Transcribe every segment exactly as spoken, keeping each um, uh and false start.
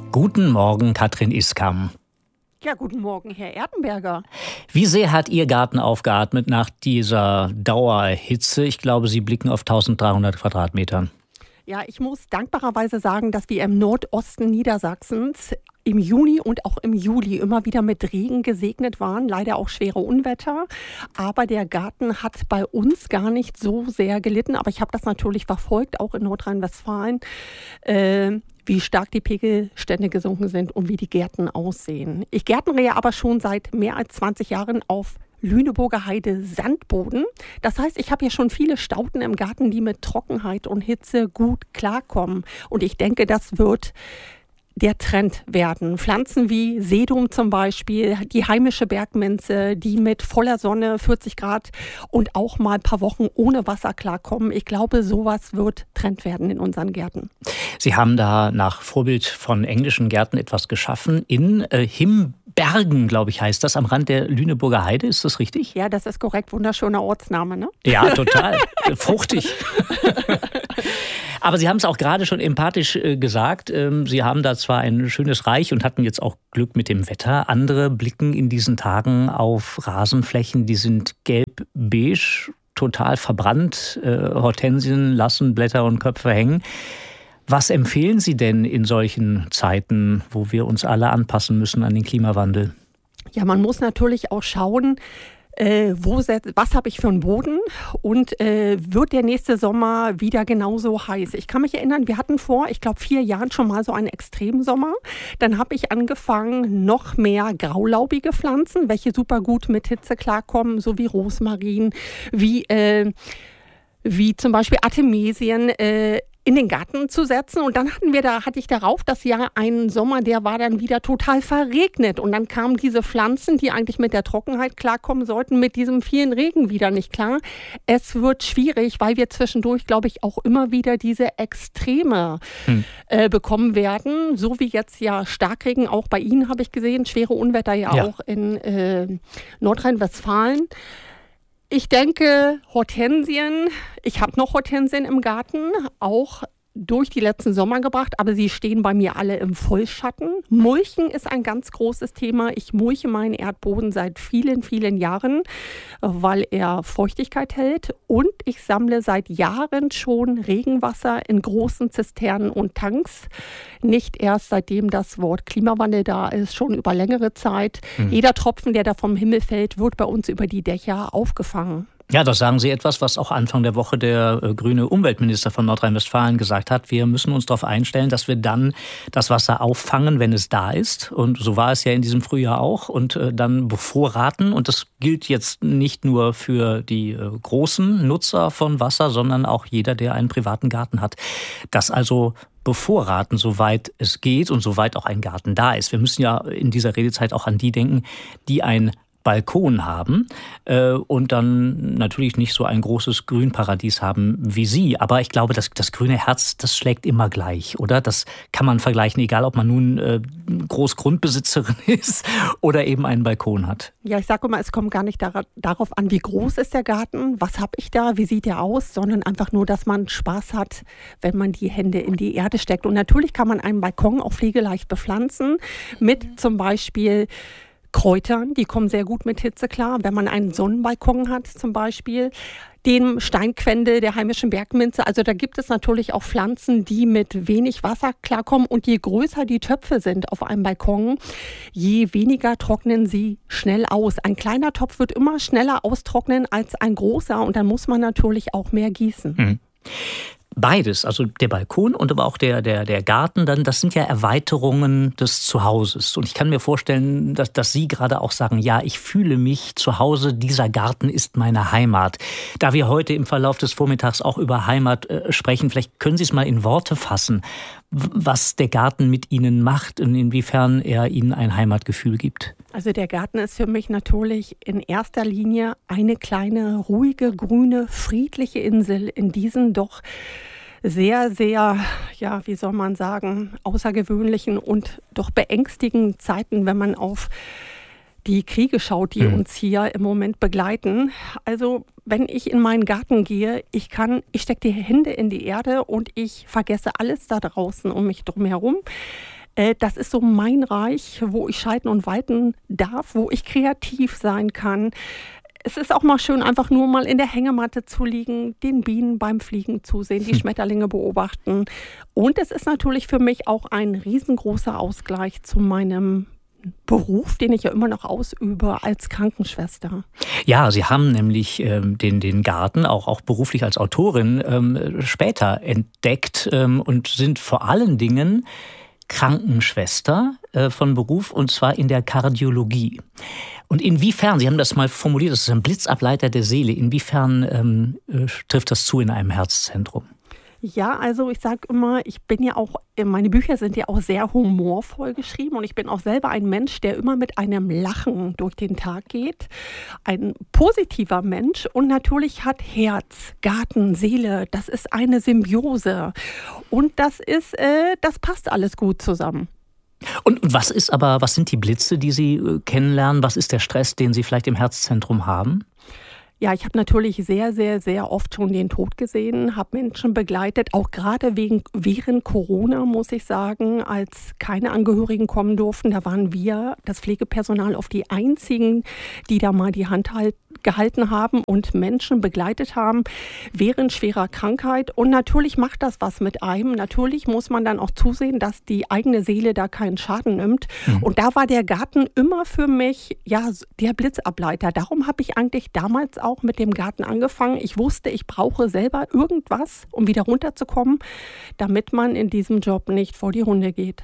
Guten Morgen, Katrin Iskam. Ja, guten Morgen, Herr Erdenberger. Wie sehr hat Ihr Garten aufgeatmet nach dieser Dauerhitze? Ich glaube, Sie blicken auf eintausenddreihundert Quadratmetern. Ja, ich muss dankbarerweise sagen, dass wir im Nordosten Niedersachsens im Juni und auch im Juli immer wieder mit Regen gesegnet waren, leider auch schwere Unwetter. Aber der Garten hat bei uns gar nicht so sehr gelitten. Aber ich habe das natürlich verfolgt, auch in Nordrhein-Westfalen, äh, wie stark die Pegelstände gesunken sind und wie die Gärten aussehen. Ich gärtnere ja aber schon seit mehr als zwanzig Jahren auf Lüneburger Heide Sandboden. Das heißt, ich habe ja schon viele Stauden im Garten, die mit Trockenheit und Hitze gut klarkommen. Und ich denke, das wird der Trend werden. Pflanzen wie Sedum zum Beispiel, die heimische Bergminze, die mit voller Sonne, vierzig Grad und auch mal ein paar Wochen ohne Wasser klarkommen. Ich glaube, sowas wird Trend werden in unseren Gärten. Sie haben da nach Vorbild von englischen Gärten etwas geschaffen in äh, Himbergen, glaube ich, heißt das, am Rand der Lüneburger Heide. Ist das richtig? Ja, das ist korrekt. Wunderschöner Ortsname, ne? Ja, total. Fruchtig. Aber Sie haben es auch gerade schon empathisch äh, gesagt. Ähm, Sie haben da zwar ein schönes Reich und hatten jetzt auch Glück mit dem Wetter. Andere blicken in diesen Tagen auf Rasenflächen, die sind gelb-beige, total verbrannt. Äh, Hortensien lassen Blätter und Köpfe hängen. Was empfehlen Sie denn in solchen Zeiten, wo wir uns alle anpassen müssen an den Klimawandel? Ja, man muss natürlich auch schauen, Äh, wo set, was habe ich für einen Boden und äh, wird der nächste Sommer wieder genauso heiß? Ich kann mich erinnern, wir hatten vor, ich glaube, vier Jahren schon mal so einen Extremsommer. Dann habe ich angefangen, noch mehr graulaubige Pflanzen, welche super gut mit Hitze klarkommen, so wie Rosmarin, wie, äh, wie zum Beispiel Artemisien, äh, in den Garten zu setzen. Und dann hatten wir da, hatte ich darauf das Jahr einen Sommer, der war dann wieder total verregnet. Und dann kamen diese Pflanzen, die eigentlich mit der Trockenheit klarkommen sollten, mit diesem vielen Regen wieder nicht klar. Es wird schwierig, weil wir zwischendurch, glaube ich, auch immer wieder diese Extreme hm. äh, bekommen werden. So wie jetzt ja Starkregen, auch bei Ihnen habe ich gesehen, schwere Unwetter ja, ja. auch in äh, Nordrhein-Westfalen. Ich denke, Hortensien, ich habe noch Hortensien im Garten, auch durch die letzten Sommer gebracht, aber sie stehen bei mir alle im Vollschatten. Mulchen ist ein ganz großes Thema. Ich mulche meinen Erdboden seit vielen, vielen Jahren, weil er Feuchtigkeit hält. Und ich sammle seit Jahren schon Regenwasser in großen Zisternen und Tanks. Nicht erst seitdem das Wort Klimawandel da ist, schon über längere Zeit. Mhm. Jeder Tropfen, der da vom Himmel fällt, wird bei uns über die Dächer aufgefangen. Ja, das sagen Sie etwas, was auch Anfang der Woche der äh, grüne Umweltminister von Nordrhein-Westfalen gesagt hat. Wir müssen uns darauf einstellen, dass wir dann das Wasser auffangen, wenn es da ist. Und so war es ja in diesem Frühjahr auch. Und äh, dann bevorraten. Und das gilt jetzt nicht nur für die äh, großen Nutzer von Wasser, sondern auch jeder, der einen privaten Garten hat. Das also bevorraten, soweit es geht und soweit auch ein Garten da ist. Wir müssen ja in dieser Redezeit auch an die denken, die ein Balkon haben äh, und dann natürlich nicht so ein großes Grünparadies haben wie Sie. Aber ich glaube, das, das grüne Herz, das schlägt immer gleich, oder? Das kann man vergleichen, egal ob man nun äh, Großgrundbesitzerin ist oder eben einen Balkon hat. Ja, ich sage immer, es kommt gar nicht dar- darauf an, wie groß ist der Garten, was habe ich da, wie sieht der aus, sondern einfach nur, dass man Spaß hat, wenn man die Hände in die Erde steckt. Und natürlich kann man einen Balkon auch pflegeleicht bepflanzen mit zum Beispiel Kräutern, die kommen sehr gut mit Hitze klar. Wenn man einen Sonnenbalkon hat zum Beispiel, dem Steinquendel der heimischen Bergminze. Also da gibt es natürlich auch Pflanzen, die mit wenig Wasser klarkommen. Und je größer die Töpfe sind auf einem Balkon, je weniger trocknen sie schnell aus. Ein kleiner Topf wird immer schneller austrocknen als ein großer. Und dann muss man natürlich auch mehr gießen. Mhm. Beides, also der Balkon und aber auch der, der, der Garten, dann, das sind ja Erweiterungen des Zuhauses. Und ich kann mir vorstellen, dass, dass Sie gerade auch sagen, ja, ich fühle mich zu Hause, dieser Garten ist meine Heimat. Da wir heute im Verlauf des Vormittags auch über Heimat äh, sprechen, vielleicht können Sie es mal in Worte fassen, was der Garten mit Ihnen macht und inwiefern er Ihnen ein Heimatgefühl gibt. Also der Garten ist für mich natürlich in erster Linie eine kleine, ruhige, grüne, friedliche Insel in diesen doch sehr, sehr, ja, wie soll man sagen, außergewöhnlichen und doch beängstigenden Zeiten, wenn man auf die Kriege schaut, die mhm. uns hier im Moment begleiten. Also wenn ich in meinen Garten gehe, ich kann, ich stecke die Hände in die Erde und ich vergesse alles da draußen um mich drumherum. Äh, das ist so mein Reich, wo ich schalten und walten darf, wo ich kreativ sein kann. Es ist auch mal schön, einfach nur mal in der Hängematte zu liegen, den Bienen beim Fliegen zusehen, die Schmetterlinge beobachten. Und es ist natürlich für mich auch ein riesengroßer Ausgleich zu meinem Beruf, den ich ja immer noch ausübe als Krankenschwester. Ja, Sie haben nämlich ähm, den, den Garten auch, auch beruflich als Autorin ähm, später entdeckt ähm, und sind vor allen Dingen Krankenschwester äh, von Beruf, und zwar in der Kardiologie. Und inwiefern, Sie haben das mal formuliert, das ist ein Blitzableiter der Seele, inwiefern ähm, äh, trifft das zu in einem Herzzentrum? Ja, also ich sage immer, ich bin ja auch, meine Bücher sind ja auch sehr humorvoll geschrieben und ich bin auch selber ein Mensch, der immer mit einem Lachen durch den Tag geht. Ein positiver Mensch und natürlich hat Herz, Garten, Seele, das ist eine Symbiose und das ist, äh, das passt alles gut zusammen. Und, und was ist aber, was sind die Blitze, die Sie äh, kennenlernen? Was ist der Stress, den Sie vielleicht im Herzzentrum haben? Ja, ich habe natürlich sehr, sehr, sehr oft schon den Tod gesehen, habe Menschen begleitet, auch gerade wegen, während Corona, muss ich sagen, als keine Angehörigen kommen durften. Da waren wir, das Pflegepersonal, oft die einzigen, die da mal die Hand halt, gehalten haben und Menschen begleitet haben während schwerer Krankheit. Und natürlich macht das was mit einem. Natürlich muss man dann auch zusehen, dass die eigene Seele da keinen Schaden nimmt. Mhm. Und da war der Garten immer für mich ja der Blitzableiter. Darum habe ich eigentlich damals auch mit dem Garten angefangen. Ich wusste, ich brauche selber irgendwas, um wieder runterzukommen, damit man in diesem Job nicht vor die Hunde geht.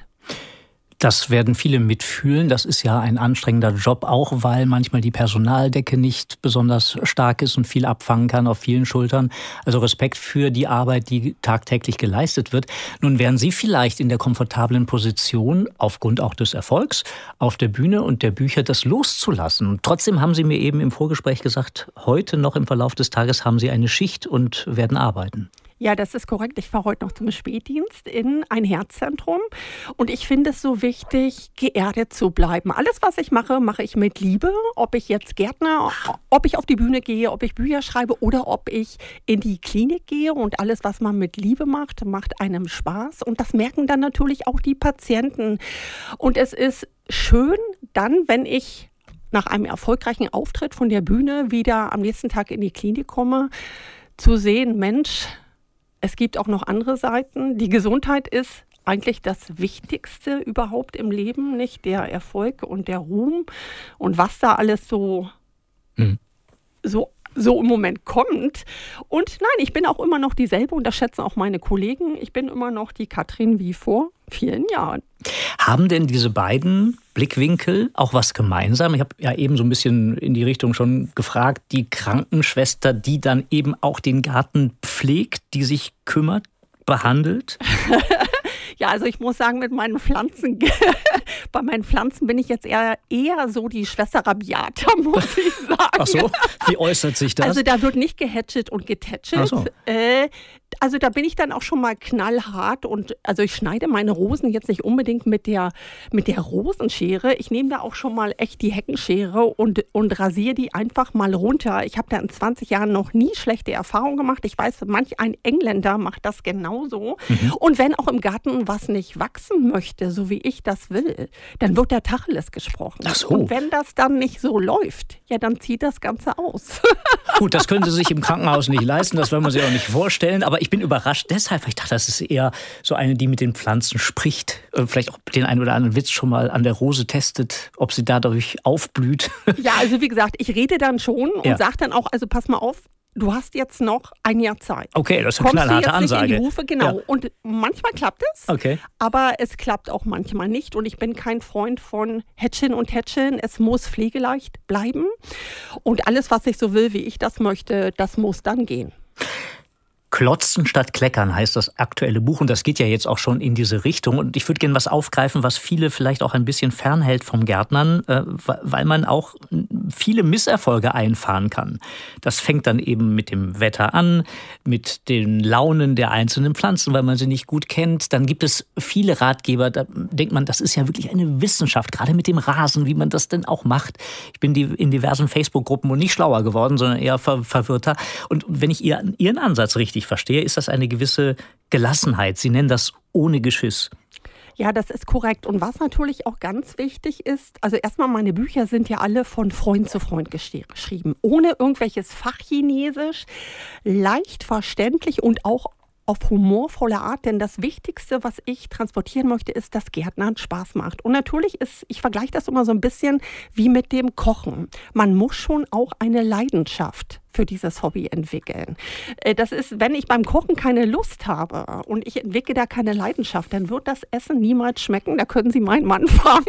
Das werden viele mitfühlen. Das ist ja ein anstrengender Job, auch weil manchmal die Personaldecke nicht besonders stark ist und viel abfangen kann auf vielen Schultern. Also Respekt für die Arbeit, die tagtäglich geleistet wird. Nun wären Sie vielleicht in der komfortablen Position, aufgrund auch des Erfolgs auf der Bühne und der Bücher, das loszulassen. Und trotzdem haben Sie mir eben im Vorgespräch gesagt, heute noch im Verlauf des Tages haben Sie eine Schicht und werden arbeiten. Ja, das ist korrekt. Ich fahre heute noch zum Spätdienst in ein Herzzentrum und ich finde es so wichtig, geerdet zu bleiben. Alles, was ich mache, mache ich mit Liebe. Ob ich jetzt Gärtner, ob ich auf die Bühne gehe, ob ich Bücher schreibe oder ob ich in die Klinik gehe, und alles, was man mit Liebe macht, macht einem Spaß, und das merken dann natürlich auch die Patienten. Und es ist schön dann, wenn ich nach einem erfolgreichen Auftritt von der Bühne wieder am nächsten Tag in die Klinik komme, zu sehen, Mensch, es gibt auch noch andere Seiten. Die Gesundheit ist eigentlich das Wichtigste überhaupt im Leben, nicht der Erfolg und der Ruhm und was da alles so, mhm. so, so im Moment kommt. Und nein, ich bin auch immer noch dieselbe, und das schätzen auch meine Kollegen. Ich bin immer noch die Katrin wie vor vielen Jahren. Haben denn diese beiden Blickwinkel auch was gemeinsam? Ich habe ja eben so ein bisschen in die Richtung schon gefragt, die Krankenschwester, die dann eben auch den Garten pflegt, die sich kümmert, behandelt? Ja, also ich muss sagen, mit meinen Pflanzen, bei meinen Pflanzen bin ich jetzt eher, eher so die Schwester Rabiata, muss ich sagen. Ach so, wie äußert sich das? Also da wird nicht gehatchet und getätschelt. Ach so. Äh, also da bin ich dann auch schon mal knallhart, und also ich schneide meine Rosen jetzt nicht unbedingt mit der, mit der Rosenschere. Ich nehme da auch schon mal echt die Heckenschere und, und rasiere die einfach mal runter. Ich habe da in zwanzig Jahren noch nie schlechte Erfahrungen gemacht. Ich weiß, manch ein Engländer macht das genauso. Mhm. Und wenn auch im Garten was nicht wachsen möchte, so wie ich das will, dann wird der Tacheles gesprochen. Ach so. Und wenn das dann nicht so läuft, ja, dann zieht das Ganze aus. Gut, das können Sie sich im Krankenhaus nicht leisten, das wollen wir sich auch nicht vorstellen. Aber ich bin überrascht deshalb, weil ich dachte, das ist eher so eine, die mit den Pflanzen spricht. Vielleicht auch den einen oder anderen Witz schon mal an der Rose testet, ob sie dadurch aufblüht. Ja, also wie gesagt, ich rede dann schon und ja. sage dann auch, also pass mal auf, du hast jetzt noch ein Jahr Zeit. Okay, das ist eine knallharte Ansage. Nicht in die Hufe, genau. Ja. Und manchmal klappt es, okay. aber es klappt auch manchmal nicht. Und ich bin kein Freund von Hätschen und Hätschen. Es muss pflegeleicht bleiben. Und alles, was ich so will, wie ich das möchte, das muss dann gehen. Klotzen statt Kleckern heißt das aktuelle Buch, und das geht ja jetzt auch schon in diese Richtung. Und ich würde gerne was aufgreifen, was viele vielleicht auch ein bisschen fernhält vom Gärtnern, weil man auch viele Misserfolge einfahren kann. Das fängt dann eben mit dem Wetter an, mit den Launen der einzelnen Pflanzen, weil man sie nicht gut kennt. Dann gibt es viele Ratgeber, da denkt man, das ist ja wirklich eine Wissenschaft, gerade mit dem Rasen, wie man das denn auch macht. Ich bin in diversen Facebook-Gruppen und nicht schlauer geworden, sondern eher verwirrter. Und wenn ich Ihren Ansatz richtig verstehe, ist das eine gewisse Gelassenheit. Sie nennen das ohne Geschiss. Ja, das ist korrekt. Und was natürlich auch ganz wichtig ist, also erstmal, meine Bücher sind ja alle von Freund zu Freund geschrieben, ohne irgendwelches Fachchinesisch, leicht verständlich und auch auf humorvolle Art, denn das Wichtigste, was ich transportieren möchte, ist, dass Gärtnern Spaß macht. Und natürlich ist, ich vergleiche das immer so ein bisschen wie mit dem Kochen. Man muss schon auch eine Leidenschaft für dieses Hobby entwickeln. Das ist, wenn ich beim Kochen keine Lust habe und ich entwickle da keine Leidenschaft, dann wird das Essen niemals schmecken. Da können Sie meinen Mann fragen.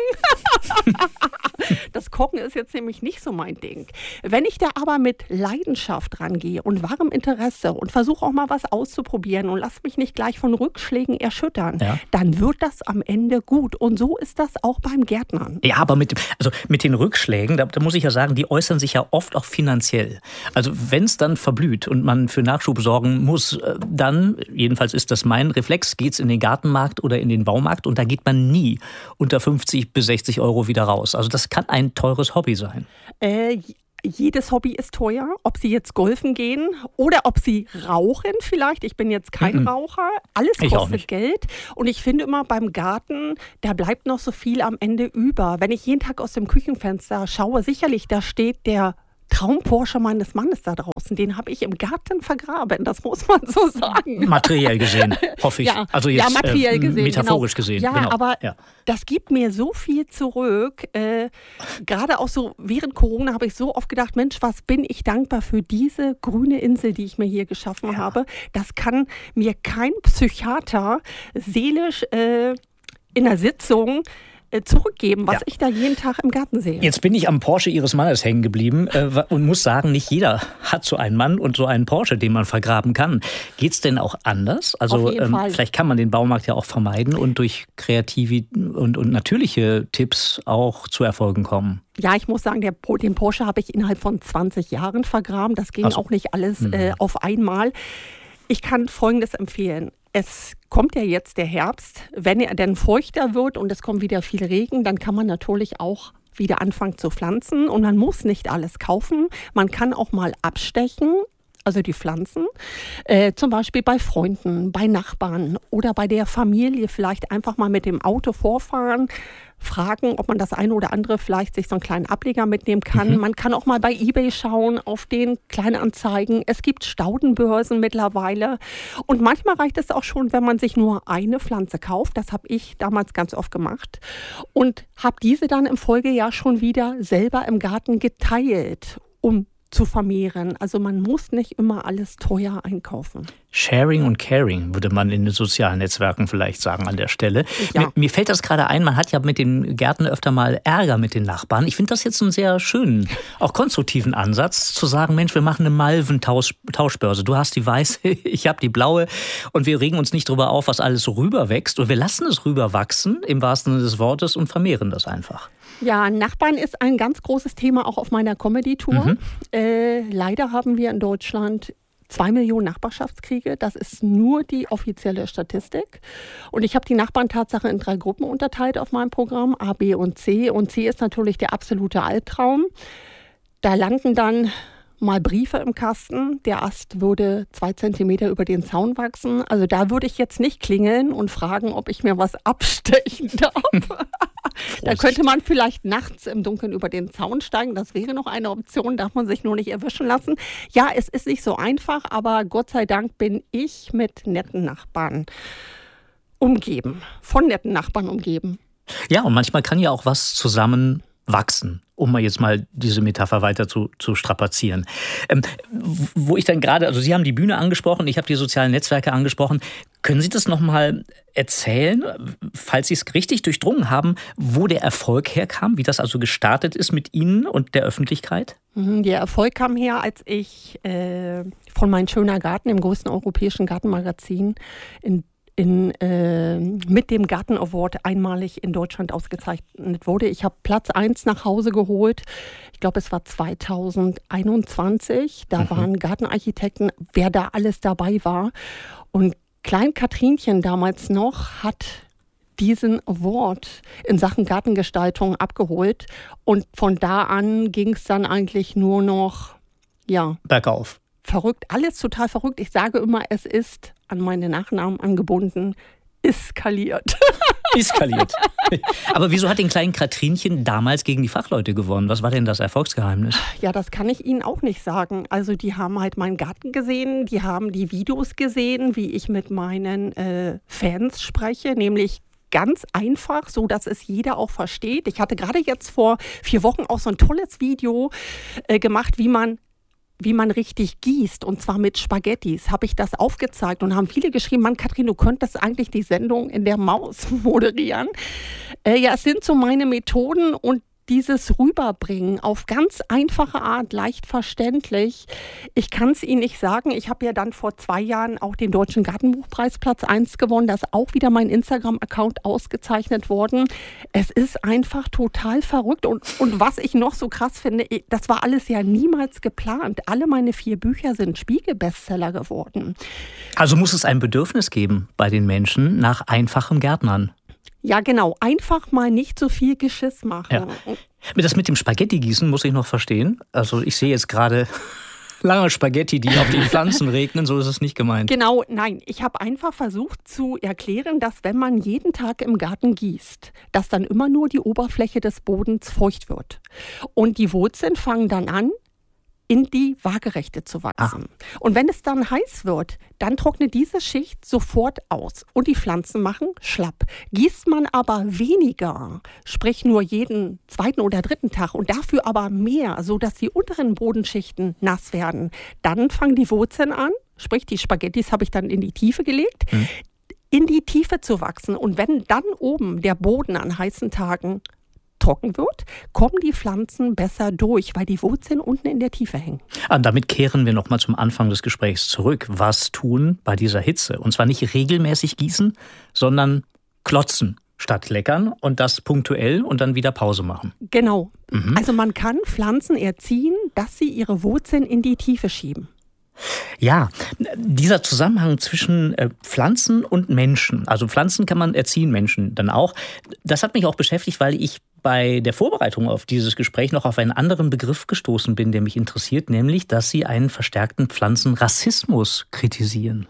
Das Kochen ist jetzt nämlich nicht so mein Ding. Wenn ich da aber mit Leidenschaft rangehe und wahrem Interesse und versuche auch mal was auszuprobieren und lass mich nicht gleich von Rückschlägen erschüttern, ja, dann wird das am Ende gut. Und so ist das auch beim Gärtnern. Ja, aber mit, also mit den Rückschlägen, da, da muss ich ja sagen, die äußern sich ja oft auch finanziell. Also wenn es dann verblüht und man für Nachschub sorgen muss, dann, jedenfalls ist das mein Reflex, geht es in den Gartenmarkt oder in den Baumarkt und da geht man nie unter fünfzig bis sechzig Euro wieder raus. Also das kann ein teures Hobby sein. Äh, jedes Hobby ist teuer, ob Sie jetzt golfen gehen oder ob Sie rauchen vielleicht. Ich bin jetzt kein mm-mm. Raucher. Alles kostet Geld. Und ich finde immer beim Garten, da bleibt noch so viel am Ende über. Wenn ich jeden Tag aus dem Küchenfenster schaue, sicherlich, da steht der Traum-Porsche meines Mannes da draußen, den habe ich im Garten vergraben, das muss man so sagen. Materiell gesehen, hoffe ich. Ja, also jetzt ja, materiell äh, gesehen, metaphorisch genau. gesehen. Ja, genau. aber ja. das gibt mir so viel zurück. Äh, gerade auch so während Corona habe ich so oft gedacht, Mensch, was bin ich dankbar für diese grüne Insel, die ich mir hier geschaffen ja. habe. Das kann mir kein Psychiater seelisch äh, in der Sitzung zurückgeben, was ja. ich da jeden Tag im Garten sehe. Jetzt bin ich am Porsche Ihres Mannes hängen geblieben äh, und muss sagen, nicht jeder hat so einen Mann und so einen Porsche, den man vergraben kann. Geht's denn auch anders? Also ähm, vielleicht kann man den Baumarkt ja auch vermeiden und durch kreative und, und natürliche Tipps auch zu Erfolgen kommen. Ja, ich muss sagen, der, den Porsche habe ich innerhalb von zwanzig Jahren vergraben. Das ging also. auch nicht alles mhm. äh, auf einmal. Ich kann Folgendes empfehlen. Es kommt ja jetzt der Herbst. Wenn er dann feuchter wird und es kommt wieder viel Regen, dann kann man natürlich auch wieder anfangen zu pflanzen. Und man muss nicht alles kaufen. Man kann auch mal abstechen, also die Pflanzen. Äh, zum Beispiel bei Freunden, bei Nachbarn oder bei der Familie vielleicht einfach mal mit dem Auto vorfahren. Fragen, ob man das eine oder andere vielleicht sich so einen kleinen Ableger mitnehmen kann. Mhm. Man kann auch mal bei eBay schauen auf den Kleinanzeigen. Es gibt Staudenbörsen mittlerweile. Und manchmal reicht es auch schon, wenn man sich nur eine Pflanze kauft. Das habe ich damals ganz oft gemacht. Und habe diese dann im Folgejahr schon wieder selber im Garten geteilt, um zu vermehren. Also man muss nicht immer alles teuer einkaufen. Sharing und Caring, würde man in den sozialen Netzwerken vielleicht sagen an der Stelle. Ja. Mir, mir fällt das gerade ein, man hat ja mit den Gärten öfter mal Ärger mit den Nachbarn. Ich finde das jetzt einen sehr schönen, auch konstruktiven Ansatz, zu sagen, Mensch, wir machen eine Malventauschbörse. Du hast die weiße, ich habe die blaue und wir regen uns nicht darüber auf, was alles so rüber wächst und wir lassen es rüber wachsen, im wahrsten Sinne des Wortes, und vermehren das einfach. Ja, Nachbarn ist ein ganz großes Thema auch auf meiner Comedy-Tour. Mhm. Äh, leider haben wir in Deutschland zwei Millionen Nachbarschaftskriege. Das ist nur die offizielle Statistik. Und ich habe die Nachbarn Tatsache in drei Gruppen unterteilt auf meinem Programm, A, B und C. Und C ist natürlich der absolute Albtraum. Da landen dann mal Briefe im Kasten. Der Ast würde zwei Zentimeter über den Zaun wachsen. Also da würde ich jetzt nicht klingeln und fragen, ob ich mir was abstechen darf. Da könnte man vielleicht nachts im Dunkeln über den Zaun steigen. Das wäre noch eine Option, darf man sich nur nicht erwischen lassen. Ja, es ist nicht so einfach, aber Gott sei Dank bin ich mit netten Nachbarn umgeben. Von netten Nachbarn umgeben. Ja, und manchmal kann ja auch was zusammen wachsen, um mal jetzt mal diese Metapher weiter zu, zu strapazieren. Ähm, wo ich dann gerade, also Sie haben die Bühne angesprochen, ich habe die sozialen Netzwerke angesprochen. Können Sie das nochmal erzählen, falls Sie es richtig durchdrungen haben, wo der Erfolg herkam, wie das also gestartet ist mit Ihnen und der Öffentlichkeit? Der Erfolg kam her, als ich äh, von Mein schöner Garten, dem größten europäischen Gartenmagazin, in In, äh, mit dem Garten Award einmalig in Deutschland ausgezeichnet wurde. Ich habe Platz eins nach Hause geholt. Ich glaube, es war zweitausendeinundzwanzig. Da mhm. waren Gartenarchitekten, wer da alles dabei war. Und Klein Katrinchen damals noch hat diesen Award in Sachen Gartengestaltung abgeholt. Und von da an ging es dann eigentlich nur noch, ja, bergauf. Verrückt, alles total verrückt. Ich sage immer, es ist an meine Nachnamen angebunden, eskaliert. eskaliert. Aber wieso hat den kleinen Katrinchen damals gegen die Fachleute gewonnen? Was war denn das Erfolgsgeheimnis? Ja, das kann ich Ihnen auch nicht sagen. Also die haben halt meinen Garten gesehen, die haben die Videos gesehen, wie ich mit meinen äh, Fans spreche, nämlich ganz einfach, so dass es jeder auch versteht. Ich hatte gerade jetzt vor vier Wochen auch so ein tolles Video äh, gemacht, wie man wie man richtig gießt, und zwar mit Spaghettis, habe ich das aufgezeigt und haben viele geschrieben, Mann, Katrin, du könntest eigentlich die Sendung in der Maus moderieren. Äh, ja, es sind so meine Methoden, und dieses Rüberbringen auf ganz einfache Art, leicht verständlich. Ich kann es Ihnen nicht sagen. Ich habe ja dann vor zwei Jahren auch den Deutschen Gartenbuchpreis Platz eins gewonnen. Da ist auch wieder mein Instagram-Account ausgezeichnet worden. Es ist einfach total verrückt. Und, und was ich noch so krass finde, das war alles ja niemals geplant. Alle meine vier Bücher sind Spiegel-Bestseller geworden. Also muss es ein Bedürfnis geben bei den Menschen nach einfachen Gärtnern. Ja, genau. Einfach mal nicht so viel Geschiss machen. Ja. Das mit dem Spaghetti-Gießen muss ich noch verstehen. Also ich sehe jetzt gerade lange Spaghetti, die auf die Pflanzen regnen. So ist es nicht gemeint. Genau, nein. Ich habe einfach versucht zu erklären, dass wenn man jeden Tag im Garten gießt, dass dann immer nur die Oberfläche des Bodens feucht wird. Und die Wurzeln fangen dann an, in die Waagerechte zu wachsen. Ah. Und wenn es dann heiß wird, dann trocknet diese Schicht sofort aus und die Pflanzen machen schlapp. Gießt man aber weniger, sprich nur jeden zweiten oder dritten Tag und dafür aber mehr, sodass die unteren Bodenschichten nass werden, dann fangen die Wurzeln an, sprich die Spaghettis habe ich dann in die Tiefe gelegt, hm. in die Tiefe zu wachsen. Und wenn dann oben der Boden an heißen Tagen trocken wird, kommen die Pflanzen besser durch, weil die Wurzeln unten in der Tiefe hängen. Und damit kehren wir nochmal zum Anfang des Gesprächs zurück. Was tun bei dieser Hitze? Und zwar nicht regelmäßig gießen, sondern klotzen statt leckern und das punktuell und dann wieder Pause machen. Genau. Mhm. Also man kann Pflanzen erziehen, dass sie ihre Wurzeln in die Tiefe schieben. Ja, dieser Zusammenhang zwischen äh, Pflanzen und Menschen, also Pflanzen kann man erziehen, Menschen dann auch, das hat mich auch beschäftigt, weil ich bei der Vorbereitung auf dieses Gespräch noch auf einen anderen Begriff gestoßen bin, der mich interessiert, nämlich, dass Sie einen verstärkten Pflanzenrassismus kritisieren.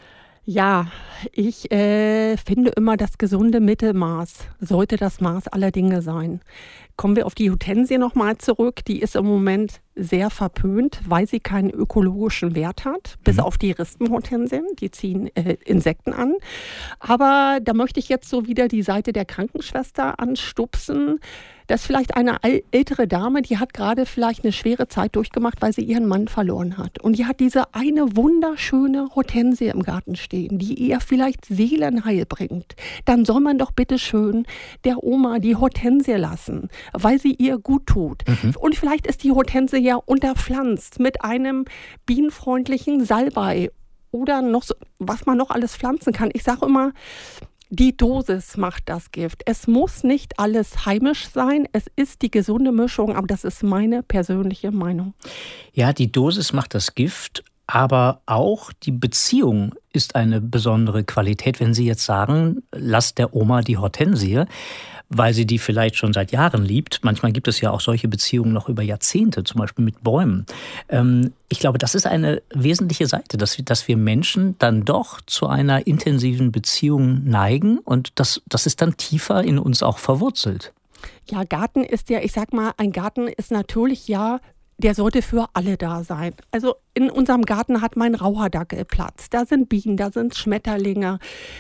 Ja, ich äh, finde immer, das gesunde Mittelmaß sollte das Maß aller Dinge sein. Kommen wir auf die Hortensie nochmal zurück. Die ist im Moment sehr verpönt, weil sie keinen ökologischen Wert hat. Bis mhm. auf die Rispenhortensien, die ziehen äh, Insekten an. Aber da möchte ich jetzt so wieder die Seite der Krankenschwester anstupsen. Das ist vielleicht eine ältere Dame, die hat gerade vielleicht eine schwere Zeit durchgemacht, weil sie ihren Mann verloren hat. Und die hat diese eine wunderschöne Hortensie im Garten stehen, die ihr vielleicht Seelenheil bringt. Dann soll man doch bitte schön der Oma die Hortensie lassen, weil sie ihr gut tut. Mhm. Und vielleicht ist die Hortensie ja unterpflanzt mit einem bienenfreundlichen Salbei oder noch so, was man noch alles pflanzen kann. Ich sage immer, die Dosis macht das Gift. Es muss nicht alles heimisch sein. Es ist die gesunde Mischung, aber das ist meine persönliche Meinung. Ja, die Dosis macht das Gift, aber auch die Beziehung ist eine besondere Qualität. Wenn Sie jetzt sagen, lasst der Oma die Hortensie, weil sie die vielleicht schon seit Jahren liebt. Manchmal gibt es ja auch solche Beziehungen noch über Jahrzehnte, zum Beispiel mit Bäumen. Ähm, ich glaube, das ist eine wesentliche Seite, dass wir, dass wir Menschen dann doch zu einer intensiven Beziehung neigen und das, das ist dann tiefer in uns auch verwurzelt. Ja, Garten ist ja, ich sag mal, ein Garten ist natürlich ja, der sollte für alle da sein. Also in unserem Garten hat mein Rauherdackel Platz. Da sind Bienen, da sind Schmetterlinge.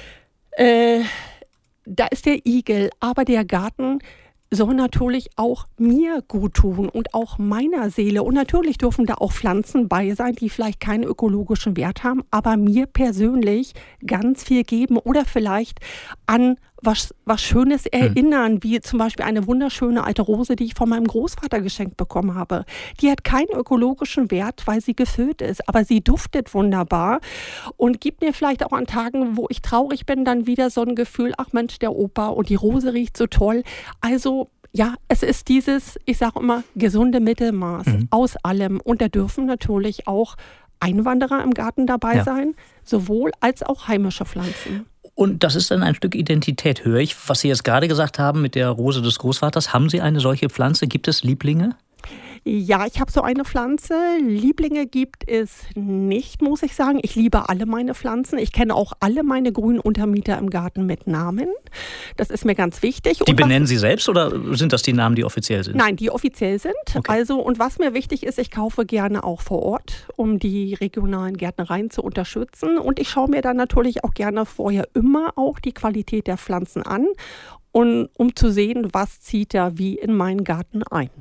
Äh... Da ist der Igel, aber der Garten soll natürlich auch mir gut tun und auch meiner Seele. Und natürlich dürfen da auch Pflanzen bei sein, die vielleicht keinen ökologischen Wert haben, aber mir persönlich ganz viel geben oder vielleicht an was, was Schönes erinnern, hm. wie zum Beispiel eine wunderschöne alte Rose, die ich von meinem Großvater geschenkt bekommen habe. Die hat keinen ökologischen Wert, weil sie gefüllt ist, aber sie duftet wunderbar und gibt mir vielleicht auch an Tagen, wo ich traurig bin, dann wieder so ein Gefühl, ach Mensch, der Opa und die Rose riecht so toll. Also ja, es ist dieses, ich sage immer, gesunde Mittelmaß mhm. aus allem. Und da dürfen natürlich auch Einwanderer im Garten dabei ja. sein, sowohl als auch heimische Pflanzen. Und das ist dann ein Stück Identität, höre ich. Was Sie jetzt gerade gesagt haben mit der Rose des Großvaters, haben Sie eine solche Pflanze? Gibt es Lieblinge? Ja, ich habe so eine Pflanze. Lieblinge gibt es nicht, muss ich sagen. Ich liebe alle meine Pflanzen. Ich kenne auch alle meine grünen Untermieter im Garten mit Namen. Das ist mir ganz wichtig. Die und benennen was, Sie selbst oder sind das die Namen, die offiziell sind? Nein, die offiziell sind. Okay. Also, und was mir wichtig ist, ich kaufe gerne auch vor Ort, um die regionalen Gärtnereien zu unterstützen. Und ich schaue mir dann natürlich auch gerne vorher immer auch die Qualität der Pflanzen an, und, um zu sehen, was zieht da wie in meinen Garten ein.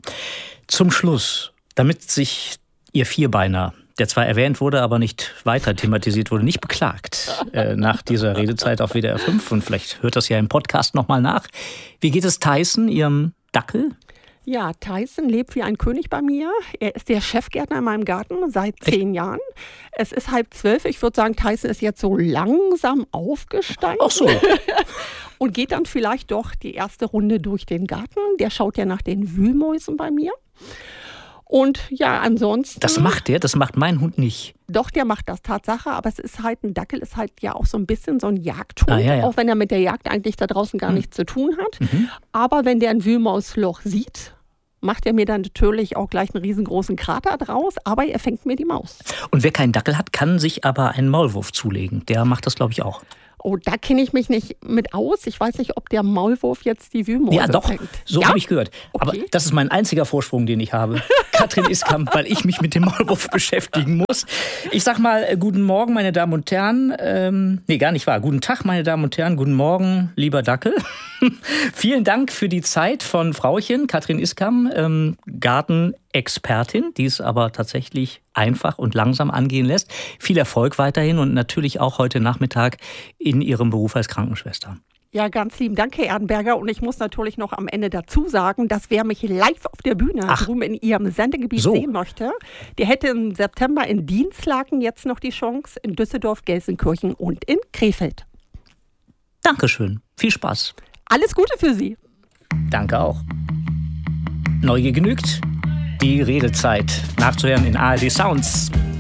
Zum Schluss, damit sich Ihr Vierbeiner, der zwar erwähnt wurde, aber nicht weiter thematisiert wurde, nicht beklagt äh, nach dieser Redezeit auf W D R fünf, und vielleicht hört das ja im Podcast nochmal nach. Wie geht es Tyson, Ihrem Dackel? Ja, Tyson lebt wie ein König bei mir. Er ist der Chefgärtner in meinem Garten seit zehn Echt? Jahren. Es ist halb zwölf. Ich würde sagen, Tyson ist jetzt so langsam aufgestanden. Ach so. Und geht dann vielleicht doch die erste Runde durch den Garten. Der schaut ja nach den Wühlmäusen bei mir. Und ja, ansonsten... Das macht der? Das macht mein Hund nicht. Doch, der macht das, Tatsache. Aber es ist halt, ein Dackel ist halt ja auch so ein bisschen so ein Jagdhund. Ah, ja, ja. Auch wenn er mit der Jagd eigentlich da draußen gar hm. nichts zu tun hat. Mhm. Aber wenn der ein Wühlmausloch sieht, macht er mir dann natürlich auch gleich einen riesengroßen Krater draus. Aber er fängt mir die Maus. Und wer keinen Dackel hat, kann sich aber einen Maulwurf zulegen. Der macht das, glaube ich, auch. Oh, da kenne ich mich nicht mit aus. Ich weiß nicht, ob der Maulwurf jetzt die Wühlmäuse Ja, doch, fängt. so ja? habe ich gehört. Okay. Aber das ist mein einziger Vorsprung, den ich habe. Katrin Iskamp, weil ich mich mit dem Maulwurf beschäftigen muss. Ich sag mal, äh, guten Morgen, meine Damen und Herren. Ähm, nee, gar nicht wahr. Guten Tag, meine Damen und Herren. Guten Morgen, lieber Dackel. Vielen Dank für die Zeit von Frauchen, Katrin Iskamp, ähm, Gartenexpertin, die es aber tatsächlich einfach und langsam angehen lässt. Viel Erfolg weiterhin und natürlich auch heute Nachmittag in Ihrem Beruf als Krankenschwester. Ja, ganz lieben Dank, Herr Erdenberger. Und ich muss natürlich noch am Ende dazu sagen, dass wer mich live auf der Bühne Ach. drüben in Ihrem Sendegebiet So. sehen möchte, der hätte im September in Dienstlaken jetzt noch die Chance, in Düsseldorf, Gelsenkirchen und in Krefeld. Dankeschön. Viel Spaß. Alles Gute für Sie. Danke auch. Neugier genügt. Die Redezeit nachzuhören in A R D Sounds.